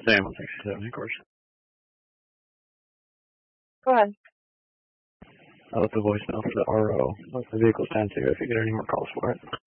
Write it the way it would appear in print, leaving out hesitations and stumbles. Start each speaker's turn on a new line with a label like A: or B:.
A: Sam 167, of course.
B: Go ahead.
A: I left the voicemail for the RO. Let the vehicle stand to if you get any more calls for it.